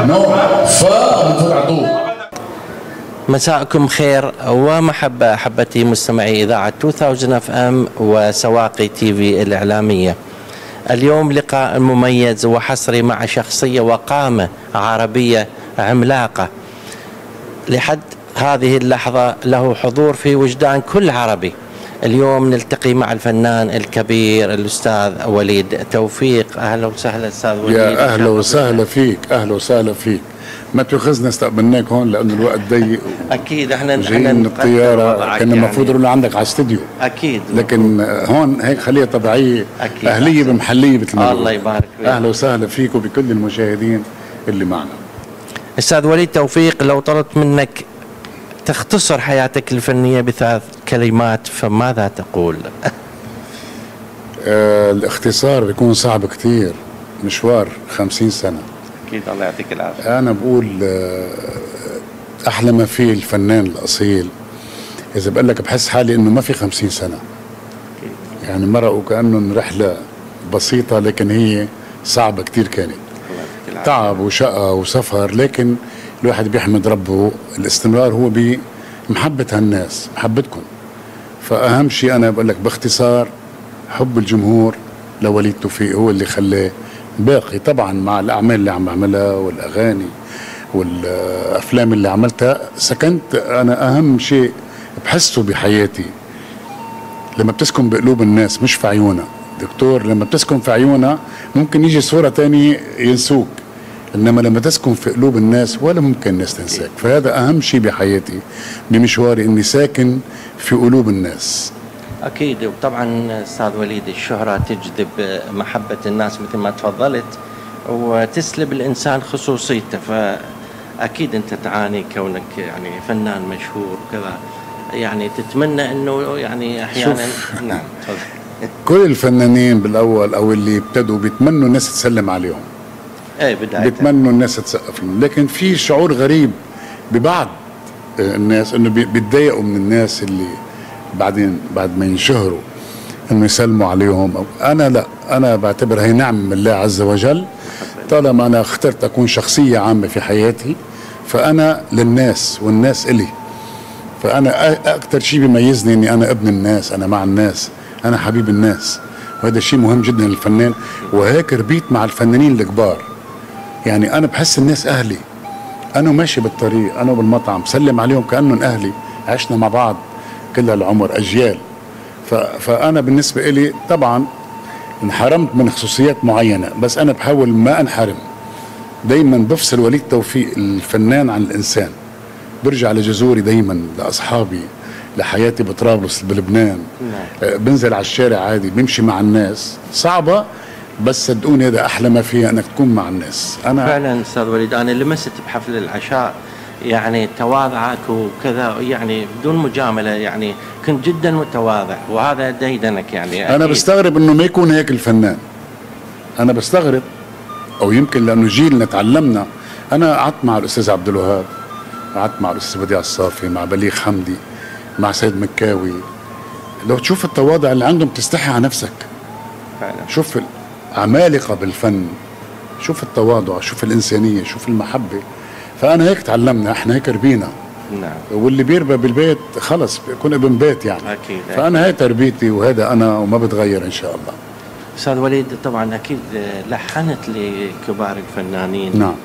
نو فبنفوت على طول. مساءكم خير ومحبة أحبتي مستمعي إذاعة 2000 اف ام وسواقي تي في الإعلامية. اليوم لقاء مميز وحصري مع شخصية وقامة عربية عملاقة لحد هذه اللحظة له حضور في وجدان كل عربي. اليوم نلتقي مع الفنان الكبير الأستاذ وليد توفيق. أهلا وسهلا أستاذ وليد. يا أهلا وسهلا فيك، أهلا وسهلا فيك. ما تأخذنا استقبلناك هون لأنه الوقت ضيق. أكيد احنا جايين من الطيارة، كان المفروض نروح عندك على استوديو. أكيد. لكن هون هيك خليها طبيعية، أكيد. أهلية بمحلية مثل ما الله يبارك فيك. أهلا وسهلا فيك وبكل المشاهدين اللي معنا. أستاذ وليد توفيق، لو طلبت منك تختصر حياتك الفنية بثلاث كلمات فماذا تقول؟ الاختصار بيكون صعب كتير، مشوار 50 سنة. أكيد الله يعطيك العافية. أنا بقول أحلى ما فيه الفنان الأصيل إذا بقول لك بحس حالي إنه ما في 50 سنة. يعني مرقوا كأنهم رحلة بسيطة لكن هي صعبة كتير كانت. تعب وشقة وسفر، لكن الواحد بيحمد ربه. الاستمرار هو بمحبة هالناس، محبتكم. فأهم شيء أنا بقول لك باختصار حب الجمهور لوليد توفيق هو اللي خلاه باقي. طبعا مع الأعمال اللي عم بعملها والأغاني والأفلام اللي عملتها سكنت. أنا أهم شيء بحسه بحياتي لما بتسكن بقلوب الناس مش في عيونها. دكتور لما بتسكن في عيونها ممكن يجي صورة تانية ينسوك، إنما لما تسكن في قلوب الناس ولا ممكن الناس تنساك. فهذا أهم شيء بحياتي بمشواري، إني ساكن في قلوب الناس. أكيد. وطبعا أستاذ وليد الشهرة تجذب محبة الناس مثل ما تفضلت وتسلب الإنسان خصوصيته، فأكيد أنت تعاني كونك يعني فنان مشهور وكذا، يعني تتمنى أنه يعني أحيانا. نعم. كل الفنانين بالأول أو اللي ابتدوا بيتمنوا الناس تسلم عليهم، بيتمنوا الناس تسقف لهم، لكن في شعور غريب ببعض الناس انه بيتضايقوا من الناس اللي بعدين بعد ما ينشهروا انه يسلموا عليهم. انا لا، انا بعتبر هي نعمه من الله عز وجل. طالما انا اخترت اكون شخصيه عامه في حياتي فانا للناس والناس الي. فانا اكثر شيء بيميزني اني انا ابن الناس، انا مع الناس، انا حبيب الناس، وهذا شيء مهم جدا للفنان. وهيك ربيت مع الفنانين الكبار. يعني انا بحس الناس اهلي، انا ماشي بالطريق انا بالمطعم سلم عليهم كانهم اهلي، عشنا مع بعض كل هالعمر اجيال. فانا بالنسبه لي طبعا انحرمت من خصوصيات معينه، بس انا بحاول ما انحرم. دايما بفصل وليد توفيق الفنان عن الانسان، برجع لجذوري دايما، لاصحابي، لحياتي بطرابلس بلبنان. بنزل على الشارع عادي، بمشي مع الناس، صعبه بس صدقوني هذا احلى ما فيها انك تكون مع الناس. انا فعلا استاذ وليد انا لمست بحفل العشاء يعني تواضعك وكذا، يعني بدون مجامله، يعني كنت جدا متواضع وهذا ديدنك. يعني انا بستغرب انه ما يكون هيك الفنان، انا بستغرب، او يمكن لانه جيلنا تعلمنا. انا قعدت مع الاستاذ عبد الوهاب، قعدت مع الاستاذ بديع الصافي، مع بليغ حمدي، مع سيد مكاوي. لو تشوف التواضع اللي عندهم تستحي على نفسك فعلا. شوف عمالقة بالفن، شوف التواضع، شوف الإنسانية، شوف المحبة. فأنا هيك تعلمنا، احنا هيك ربينا. نعم. واللي بيربى بالبيت خلص بيكون ابن بيت يعني. أكيد. فأنا هي تربيتي وهذا أنا وما بتغير إن شاء الله. أستاذ وليد طبعا أكيد لحنت لكبار الفنانين. نعم.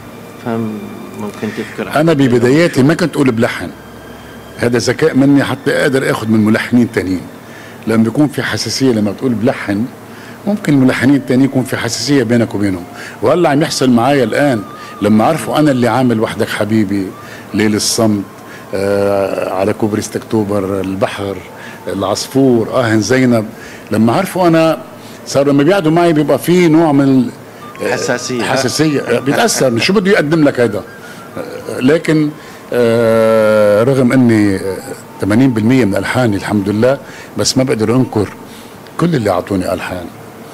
فممكن تذكر. أنا ببداياتي ما كنت أقول بلحن، هذا ذكاء مني حتى أقدر أخذ من ملحنين تانيين، لأن بيكون في حساسية لما بتقول بلحن. ممكن الملحنين التانيين يكون في حساسية بينك وبينهم، وهلا عم يحصل معايا الآن لما عرفوا أنا اللي عامل وحدك حبيبي، ليل الصمت، على كوبري 6 أكتوبر، البحر، العصفور، زينب. لما عرفوا أنا صاروا لما بيقعدوا معي بيبقى في نوع من حساسية بيتأثر. شو بده يقدم لك هذا؟ لكن رغم أني 80% من ألحاني الحمد لله، بس ما بقدر أنكر كل اللي أعطوني ألحان.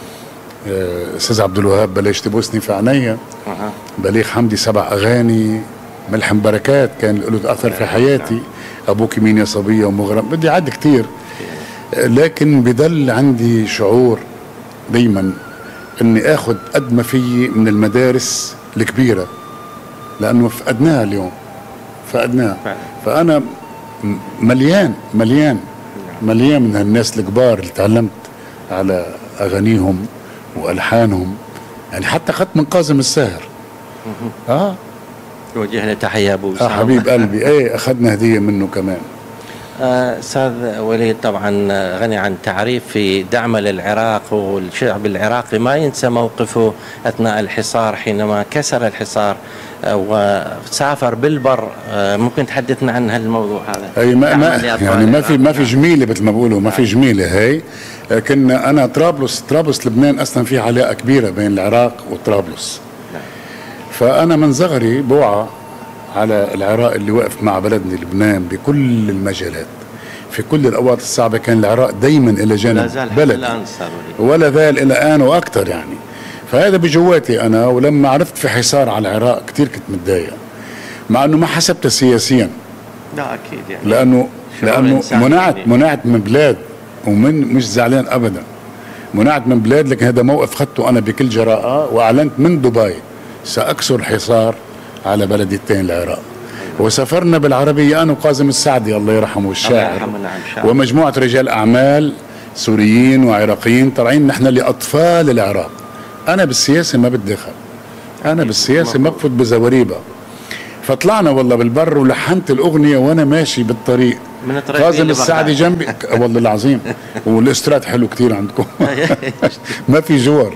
أستاذ عبد الوهاب بلاش تبوسني في عينيا، بليغ حمدي 7 أغاني، ملحم بركات كان له أثر في حياتي، أبوك مين يا صبية ومغرم، بدي عد كتير. لكن بضل عندي شعور دايما اني اخذ قد ما فيي من المدارس الكبيره لانه فقدناها اليوم، فقدناها. فانا مليان من هالناس الكبار اللي تعلمت على اغانيهم والحانهم، يعني حتى اخذت من كاظم الساهر. وجهنا تحيه ابو اسامه حبيب قلبي. ايه اخذنا هديه منه كمان. استاذ وليد، طبعا غني عن تعريف في دعمه للعراق، والشعب العراقي ما ينسى موقفه اثناء الحصار حينما كسر الحصار وسافر بالبر. ممكن تحدثنا عن هالموضوع هذا؟ اي يعني ما في جميله مثل ما بقولوا، ما في جميله. هي كنا انا طرابلس لبنان اصلا في علاقه كبيره بين العراق وطرابلس. فانا من صغري بوعى على العراق اللي وقف مع بلدنا لبنان بكل المجالات، في كل الاوقات الصعبه كان العراق دايما الى جانب بلد، ولا زال الى الان واكثر يعني. فهذا بجواتي انا، ولما عرفت في حصار على العراق كثير كنت متضايق، مع انه ما حسبتها سياسيا. لا اكيد يعني، لانه منعت من بلاد، مش زعلان ابدا، منعت من بلاد، لكن هذا موقف اخذته انا بكل جراءه، واعلنت من دبي ساكسر الحصار على بلديتين العراق. وسافرنا بالعربيه انا وقاسم السعدي الله يرحمه الشاعر، ومجموعه رجال اعمال سوريين وعراقيين طالعين نحن لاطفال العراق. انا بالسياسه ما بتدخل، انا بالسياسه ما بفوت بزوريبه. فطلعنا والله بالبر ولحنت الاغنيه وانا ماشي بالطريق، قاسم السعدي جنبي والله العظيم. والاستراد حلو كتير عندكم ما في جوار.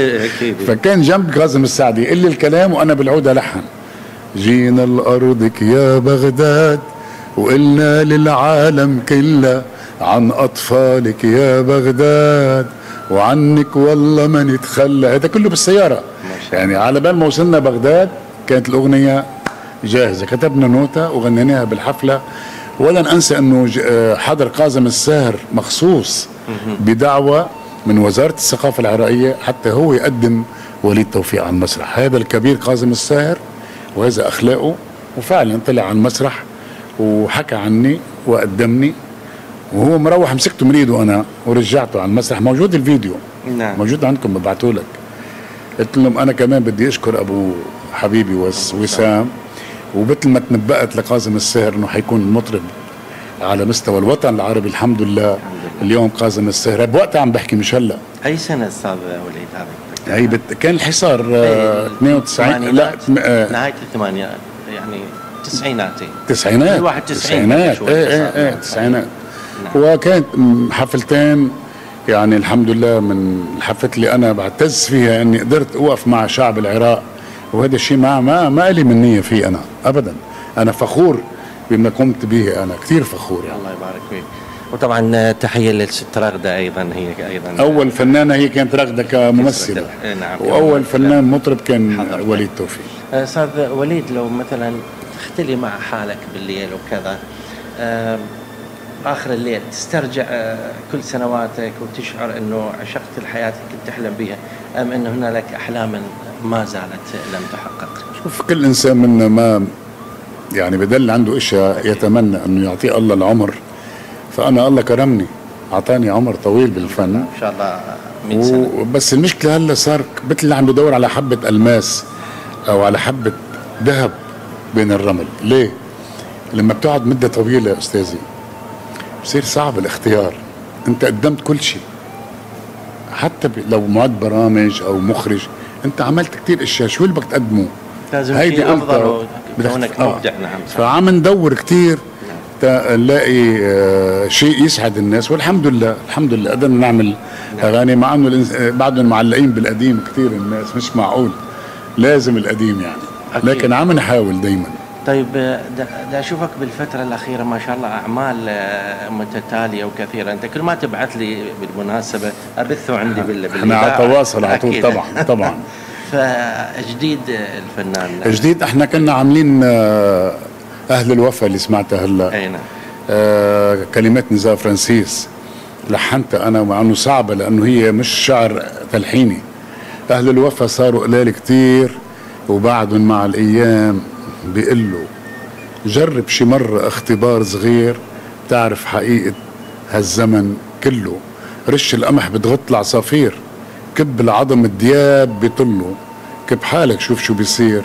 فكان جنب قاسم السعدي يقول لي الكلام وانا بالعود الحن: جينا لأرضك يا بغداد وقلنا للعالم كله عن أطفالك يا بغداد وعنك والله ما نتخلى. هذا كله بالسيارة يعني. على بال ما وصلنا بغداد كانت الأغنية جاهزة، كتبنا نوتة وغنيناها بالحفلة. ولا أنسى أنه حضر كاظم الساهر مخصوص بدعوة من وزارة الثقافة العراقية حتى هو يقدم وليد توفيق على المسرح. هذا الكبير كاظم الساهر وهذا أخلاقه، وفعلا طلع على المسرح وحكى عني وقدمني، وهو مروح مسكته من ايده انا ورجعته على المسرح. موجود الفيديو، نعم موجود عندكم ببعته لك. قلت لهم انا كمان بدي اشكر ابو حبيبي وسام، ومثل ما تنبأت لكاظم الساهر انه حيكون المطرب على مستوى الوطن العربي. الحمد لله اليوم كاظم الساهر بوقتها عم بحكي مش هلا. اي سنه استاذ وليد هذا؟ هي كان الحصار 92 لا نهايه الثمانينات يعني التسعينات. التسعينات 91 التسعينات. وكانت حفلتين يعني الحمد لله من الحفلات اللي انا بعتز فيها اني قدرت اوقف مع شعب العراق، وهذا الشيء ما لي منيه فيه انا ابدا. انا فخور بما قمت به، انا كثير فخور يعني. الله يبارك فيك. وطبعا تحيه للست رغده ايضا، هي ايضا اول فنانه هي كانت رغده كممثله. نعم. واول فنان مطرب كان وليد توفيق. استاذ وليد، لو مثلا تختلي مع حالك بالليل وكذا، آخر الليل تسترجع كل سنواتك وتشعر أنه عشقت الحياة اللي كنت تحلم بها، أم أن هنالك أحلام ما زالت لم تحقق؟ شوف، كل إنسان منا ما يعني بدل عنده إشياء يتمنى أنه يعطيه الله العمر. فأنا الله كرمني أعطاني عمر طويل بالفن إن شاء الله 100 سنة. بس المشكلة هلا صار مثل اللي عم بدور على حبة ألماس أو على حبة ذهب بين الرمل. ليه؟ لما بتقعد مدة طويلة يا أستاذي بصير صعب الاختيار. انت قدمت كل شيء، حتى لو معد برامج او مخرج، انت عملت كتير اشياء، شو اللي بدك تقدمه؟ لازم شيء افضل وكونك مبدع. نعم. فعم ندور كتير نلاقي شيء يسعد الناس، والحمد لله الحمد لله قدرنا نعمل اغاني، مع انه بعدهم معلقين بالقديم كتير الناس. مش معقول، لازم القديم يعني أكيد. لكن عم نحاول دايما. طيب دا اشوفك بالفتره الاخيره ما شاء الله اعمال متتاليه وكثيره. انت كل ما تبعث لي بالمناسبه ابثه عندي احنا على تواصل على طول. طبعا طبعا. فجديد الفنان جديد، احنا كنا عاملين اهل الوفا اللي سمعتها هلا. اي نعم. كلمات نزار فرانسيس لحنتها انا، مع انه صعبه لانه هي مش شعر تلحيني. اهل الوفا صاروا قلال كتير، وبعدهم مع الايام بيقلوا. جرب شي مرة اختبار صغير تعرف حقيقة هالزمن كله. رش القمح بتغط العصافير، كب العظم الدياب بيطلوا. كب حالك شوف شو بيصير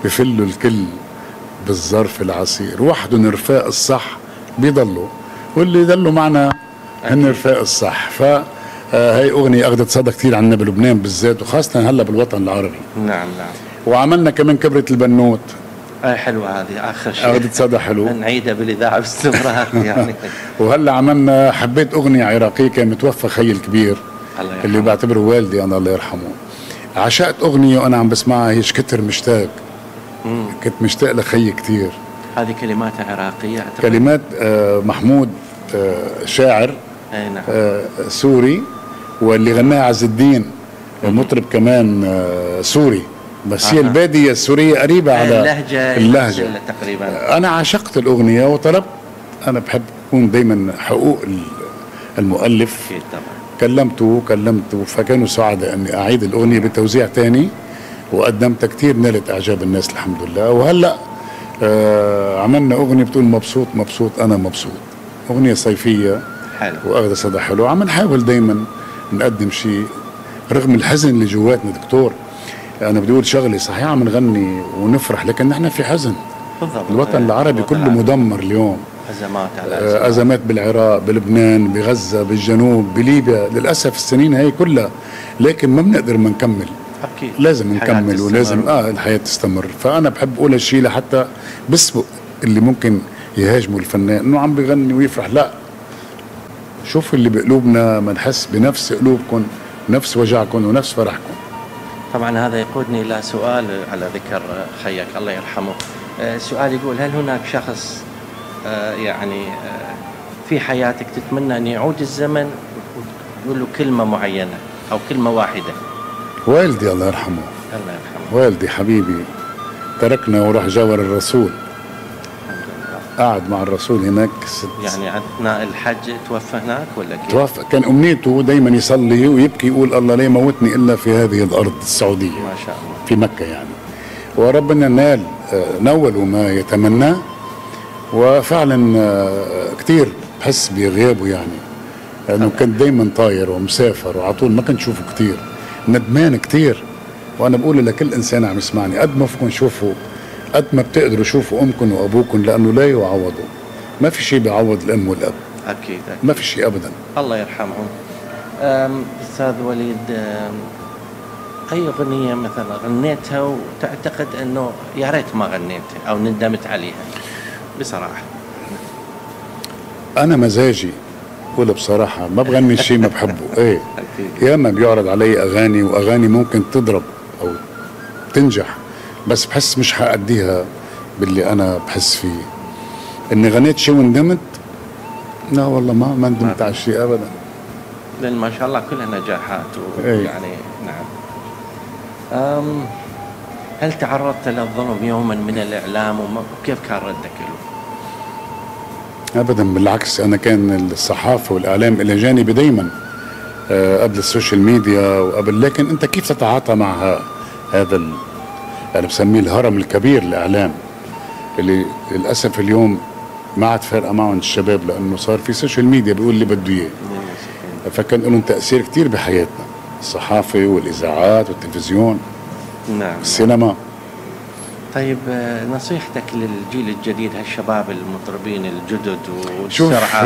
بفلوا الكل بالظرف العسير، وحدهم رفاق الصح بيضلوا، واللي يضلوا معنا هن رفاق الصح. فهي أغنية أخذت صدى كثير عنا بلبنان بالذات، وخاصة هلا بالوطن العربي. نعم. وعملنا كمان كبرة البنوت. حلوة هذه آخر شيء، أخذت صدى حلو، نعيدها بالإذاعة باستمرار يعني. وهلا عملنا، حبيت أغنية عراقية كان متوفى خي الكبير اللي بعتبره والدي أنا الله يرحمه. عشقت أغنية وأنا عم بسمعها، هي شكتر مشتاق. كنت مشتاق لخي كثير. هذه كلماتها عراقية أعتقد. كلمات محمود شاعر نعم. سوري، واللي غناها عز الدين مطرب كمان سوري، بس هي البادية السورية قريبة على اللهجة تقريبا. أنا عشقت الأغنية وطلبت، أنا بحب يكون دايما حقوق المؤلف. كلمته فكانوا سعداء أني أعيد الأغنية بتوزيع تاني، وقدمتها كتير، نالت إعجاب الناس الحمد لله. وهلأ عملنا أغنية بتقول مبسوط مبسوط أنا مبسوط، أغنية صيفية حلو، وأخذ صدى حلو. عم نحاول دايما نقدم شيء رغم الحزن اللي جواتنا. دكتور أنا بدي أقول شغلة صحيح، عم نغني ونفرح لكن نحن في حزن. بالضبط. الوطن العربي كله مدمر اليوم، أزمات على أزمات بالعراق، بلبنان، بغزة، بالجنوب، بليبيا. للأسف السنين هي كلها، لكن ما بنقدر ما نكمل. أكيد. لازم نكمل ولازم الحياة تستمر. فأنا بحب أقول هالشيء لحتى بسبق اللي ممكن يهاجموا الفنان إنه عم بيغني ويفرح. لا، شوف اللي بقلوبنا، ما نحس بنفس قلوبكم، نفس وجعكم ونفس فرحكم. طبعا هذا يقودني إلى سؤال على ذكر خيك الله يرحمه. سؤال يقول: هل هناك شخص يعني في حياتك تتمنى أن يعود الزمن وتقول له كلمة معينة أو كلمة واحدة؟ والدي الله يرحمه. الله يرحمه. والدي حبيبي تركنا وراح جاور الرسول، قعد مع الرسول هناك يعني أثناء الحج توفى هناك ولا كيف؟ توفى. كان أمنيته دايما يصلي ويبكي يقول: الله لا يموتني إلا في هذه الأرض السعودية، ما شاء الله، في مكة يعني. وربنا نول ما يتمناه، وفعلا كتير بحس بغيابه يعني، لأنه كان دايما طاير ومسافر وعلى طول ما كنت شوفه كتير. ندمان كتير. وأنا بقول لكل إنسان عم يسمعني: قد ما فيكم شوفوا، قد ما بتقدروا شوفوا أمكم وأبوكم، لأنه لا يعوضوا. ما في شيء بيعوض الأم والأب. أكيد. ما في شيء أبدا. الله يرحمهم. أستاذ وليد، أي أغنية مثلا غنيتها وتعتقد أنه يا ريت ما غنيتها أو ندمت عليها بصراحة؟ أنا مزاجي ولا بصراحة ما بغني شيء ما بحبه. إيه، ياما بيعرض علي أغاني، وأغاني ممكن تضرب أو تنجح، بس بحس مش حأديها باللي أنا بحس فيه. إني غنيت شيء وندمت، لا والله ما ندمت على شيء أبدا، لأن ما شاء الله كلها نجاحات يعني. نعم. هل تعرضت للظلم يوما من الإعلام وكيف كان ردك له؟ أبدا، بالعكس. أنا كان الصحافة والإعلام إلى جانبي دايما قبل السوشيال ميديا وقبل، لكن أنت كيف تتعاطى مع هذا أنا بسميه الهرم الكبير، الإعلام، اللي للأسف اليوم ما عاد فارقة معهم الشباب، لأنه صار في سوشيال ميديا بيقول اللي بده إياه. فكان لهم تأثير كتير بحياتنا، الصحافة والإذاعات والتلفزيون. نعم. السينما. طيب، نصيحتك للجيل الجديد، هالشباب المطربين الجدد والسرعة،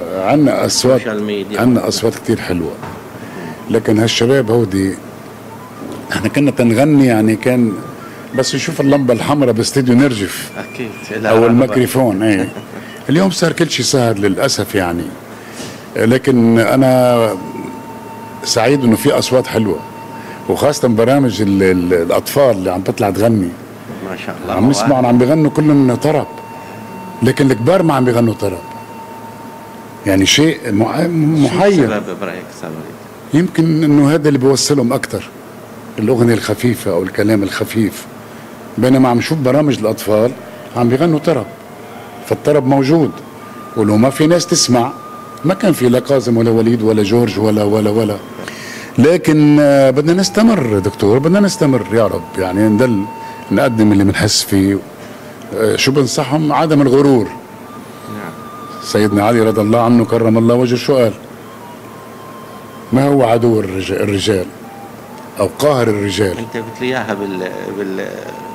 عنا أصوات كتير حلوة، لكن هالشباب هودي احنا كنا تنغني يعني كان بس يشوف اللمبة الحمراء باستديو نرجف. أكيد. أو الميكروفون. ايه. اليوم صار كل شيء سهل للأسف يعني، لكن أنا سعيد إنه في أصوات حلوة، وخاصة برامج الأطفال اللي عم تطلع تغني، ما شاء الله، عم نسمعهم عم بيغنوا كلهم طرب، لكن الكبار ما عم بيغنوا طرب. يعني شيء محير. سبب برأيك سبب؟ يمكن إنه هذا اللي بيوصلهم أكتر، الأغنية الخفيفة أو الكلام الخفيف، بينما عم نشوف برامج الأطفال عم بيغنوا طرب. فالطرب موجود، ولو ما في ناس تسمع ما كان في لا كاظم ولا وليد ولا جورج ولا لكن بدنا نستمر دكتور، بدنا نستمر يا رب، يعني نضل نقدم اللي بنحس فيه. شو بنصحهم؟ عدم الغرور. سيدنا علي رضي الله عنه كرم الله وجهه شو قال؟ ما هو عدو الرجال او قاهر الرجال؟ انت قلت لي اياها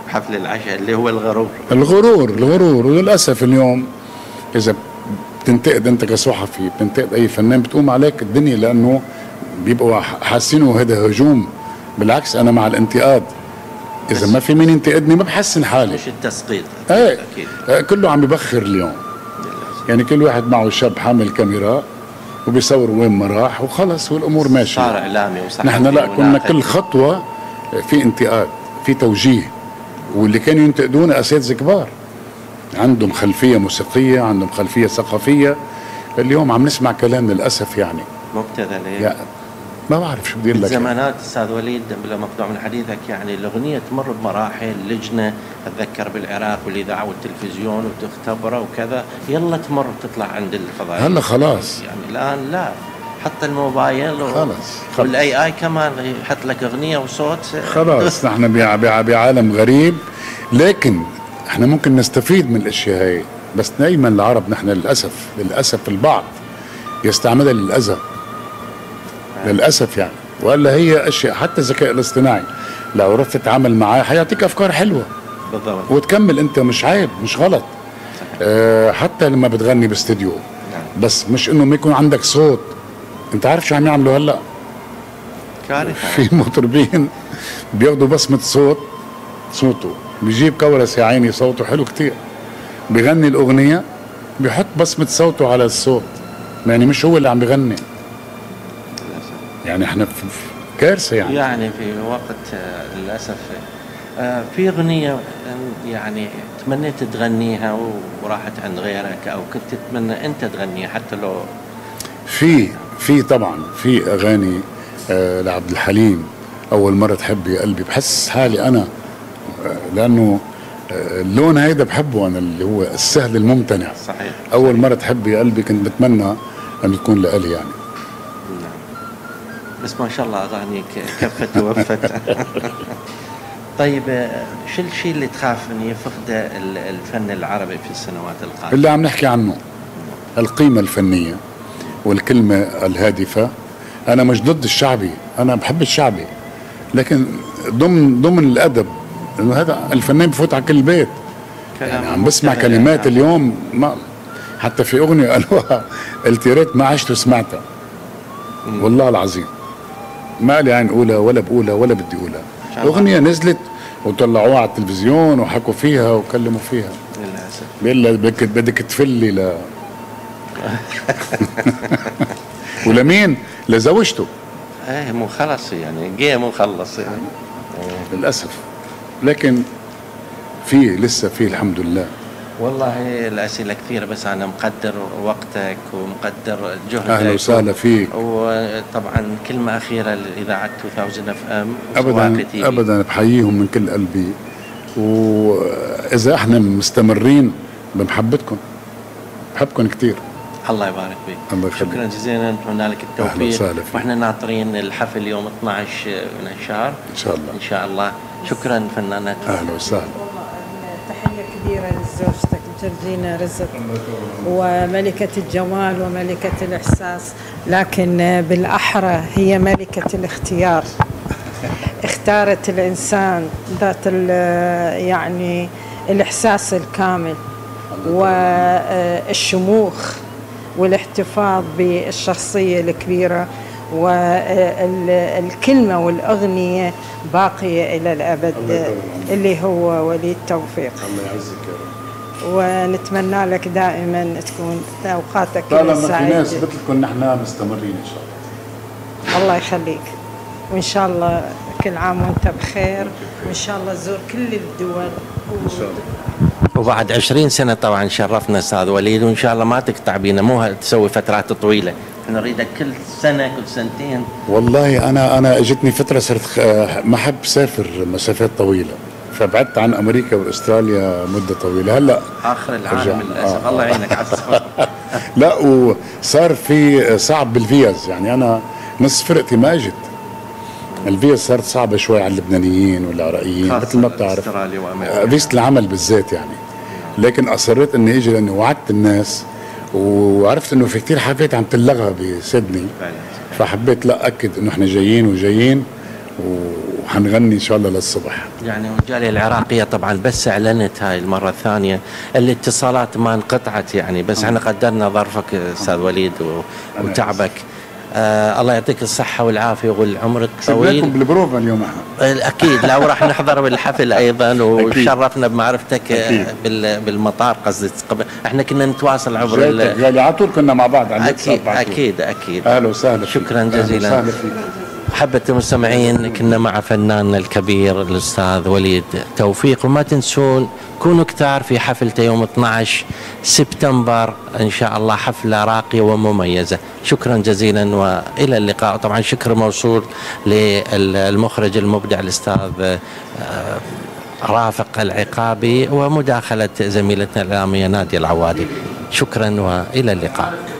بحفل العشاء اللي هو الغرور. الغرور وللاسف اليوم اذا بتنتقد انت كصحفي، بتنتقد اي فنان، بتقوم عليك الدنيا، لانه بيبقوا حاسينه هذا هجوم. بالعكس انا مع الانتقاد، اذا ما في مين ينتقدني ما بحسن حالي. مش التسقيط. ايه كله عم ببخر اليوم، يعني كل واحد معه شاب حامل كاميرا وبيصور وين ما راح وخلص والامور ماشيه. صار اعلامي وصحفي. نحن لا، كنا كل خطوه في انتقاد، في توجيه، واللي كانوا ينتقدونا اساتذه كبار عندهم خلفيه موسيقيه، عندهم خلفيه ثقافيه. اليوم عم نسمع كلام للاسف يعني مبتذل. يعني ما بعرف شو بدي اقول لك. زمانات استاذ وليد بلا مقطوع من حديثك، يعني الاغنيه تمر بمراحل، لجنه اتذكر بالعراق والاذاعه والتلفزيون وتختبره وكذا، يلا تمر وتطلع عند الفضائيين. هلا خلاص يعني الان لا، حتى الموبايل خلص والاي اي كمان يحط لك اغنيه وصوت. خلاص نحن بعالم غريب، لكن احنا ممكن نستفيد من الاشياء هاي، بس دائما العرب نحن للاسف البعض يستعملها للاذى للاسف يعني. والا هي اشياء، حتى الذكاء الاصطناعي لو عرفت تتعامل معاه حيعطيك افكار حلوه بالضبط، وتكمل انت، مش عيب مش غلط. حتى لما بتغني باستديو، بس مش انه ما يكون عندك صوت. انت عارف شو عم يعملوا هلا؟ كارثه. في مطربين بياخذوا بصمه صوته، بيجيب كورس يا عيني صوته حلو كتير، بيغني الاغنيه بيحط بصمه صوته على الصوت، يعني مش هو اللي عم بيغني. يعني احنا في كارثه يعني في وقت للاسف. في اغنيه يعني تمنيت تغنيها وراحت عند غيرك، او كنت تتمنى انت تغنيها حتى لو في طبعا في اغاني لعبد الحليم، اول مره تحب يا قلبي، بحس حالي انا لانه اللون هيدا بحبه انا، اللي هو السهل الممتنع. صحيح. اول مره تحب يا قلبي كنت بتمنى ان تكون لإلي يعني. بس ما شاء الله اغانيك كفت ووفت. طيب شو الشيء اللي تخاف ان يفقد الفن العربي في السنوات القادمه؟ اللي عم نحكي عنه، القيمه الفنيه والكلمه الهادفه. انا مش ضد الشعبي، انا بحب الشعبي، لكن ضمن الادب، انه هذا الفنان بفوت على كل بيت. يعني عم بسمع كلمات اليوم، ما حتى في اغنيه قالوها قلت يا ريت ما عشت وسمعتها. والله العظيم ما لي عين اقولها ولا بقولها ولا بدي اقولها. اغنيه نزلت وطلعوها على التلفزيون وحكوا فيها وكلموا فيها. للاسف بيقول لها بدك تفلي ولمين؟ لزوجته. مو خلص يعني، جاي مو خلص يعني. للاسف، لكن لسه في الحمد لله. والله الأسئلة كثيرة، بس أنا مقدر وقتك ومقدر جهدك. أهلا وسهلا فيك. وطبعا كلمة أخيرة لإذاعة 2000 FM. أبدا بحييهم من كل قلبي، وإذا احنا مستمرين بمحبتكم، بحبكم كثير. الله يبارك فيك. الله يخليك. شكرا جزيلا، نتمنى لك التوفيق. واحنا ناطرين الحفل يوم 12 من الشهر إن شاء الله. إن شاء الله. شكرا فنانة. أهلا وسهلا. تحية كبيرة لزوجتك جورجينا رزق، وملكة الجمال وملكة الإحساس، لكن بالأحرى هي ملكة الاختيار. اختارت الإنسان ذات يعني الإحساس الكامل والشموخ والاحتفاظ بالشخصية الكبيرة، والكلمة والأغنية باقية إلى الأبد، اللي هو وليد توفيق. الله يعزك يا رب. ونتمنى لك دائما تكون أوقاتك طالما سعيدة. في ناس مثلكم نحن مستمرين إن شاء الله. الله يخليك، وإن شاء الله كل عام وأنت بخير، وإن شاء الله تزور كل الدول إن شاء الله. وبعد 20 سنة طبعا شرفنا أستاذ وليد، وإن شاء الله ما تقطع بينا، مو تسوي فترات طويلة، نريدك كل سنة كل سنتين. والله أنا اجتني فترة صرت ما أحب سافر مسافات طويلة، فبعدت عن أمريكا وأستراليا مدة طويلة. هلا آخر العالم للأسف. الله يعينك على السفر. لا، وصار في صعب بالفيز، يعني أنا نص فرقتي ما اجت. الفيز صارت صعبة شوي على اللبنانيين والعراقيين مثل ما بتعرف، فيزة العمل بالذات يعني. لكن أصريت إني اجي لأني وعدت الناس، وعرفت إنه في كتير حفلات عم تلغى بسيدني، فحبيت لا أكد إنه إحنا جايين وحنغني ان شاء الله للصبح. يعني والجاليه العراقيه طبعا بس اعلنت هاي المره الثانيه، الاتصالات ما انقطعت يعني، بس احنا قدرنا ظرفك استاذ وليد وتعبك. الله يعطيك الصحة والعافية والعمر الطويل. شفناكم بالبروفا اليوم. أكيد، لا وراح نحضر بالحفل أيضا، وشرفنا بمعرفتك بالمطار. قصدي احنا كنا نتواصل عبر غالي على طول، كنا مع بعض على أكيد. أهلا وسهلا، شكرا جزيلا. أحبة المستمعين، كنا مع فناننا الكبير الأستاذ وليد توفيق، وما تنسون كونوا كتار في حفلته يوم 12 سبتمبر إن شاء الله، حفلة راقية ومميزة. شكرا جزيلا وإلى اللقاء. طبعا شكر موصول للمخرج المبدع الأستاذ رافق العقابي، ومداخلة زميلتنا الإعلامية نادية العوادي. شكرا وإلى اللقاء.